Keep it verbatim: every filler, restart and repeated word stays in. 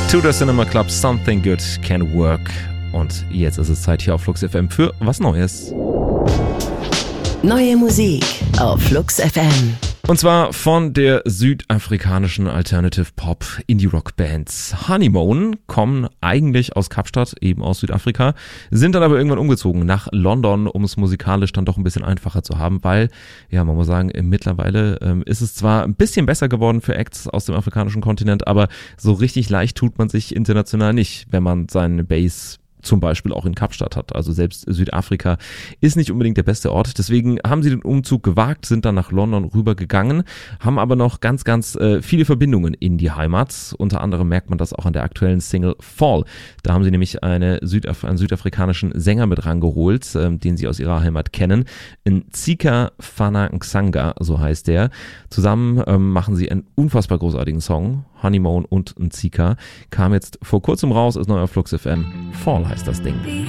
Tudor Cinema Club, Something Good Can Work. Und jetzt ist es Zeit hier auf Flux F M für was Neues. Neue Musik auf Flux F M. Und zwar von der südafrikanischen Alternative Pop Indie Rock Band Honeymoon, kommen eigentlich aus Kapstadt, eben aus Südafrika, sind dann aber irgendwann umgezogen nach London, um es musikalisch dann doch ein bisschen einfacher zu haben, weil, ja, man muss sagen, mittlerweile ähm, ist es zwar ein bisschen besser geworden für Acts aus dem afrikanischen Kontinent, aber so richtig leicht tut man sich international nicht, wenn man seine Base zum Beispiel auch in Kapstadt hat. Also selbst Südafrika ist nicht unbedingt der beste Ort. Deswegen haben sie den Umzug gewagt, sind dann nach London rübergegangen, haben aber noch ganz, ganz äh, viele Verbindungen in die Heimat. Unter anderem merkt man das auch an der aktuellen Single Fall. Da haben sie nämlich eine Südaf- einen südafrikanischen Sänger mit rangeholt, äh, den sie aus ihrer Heimat kennen. Ntsika Fana Nsanga, so heißt der. Zusammen ähm, machen sie einen unfassbar großartigen Song. Honeymoon und Ntsika kam jetzt vor kurzem raus, ist neu auf Flux F M. Fall heißt das Ding.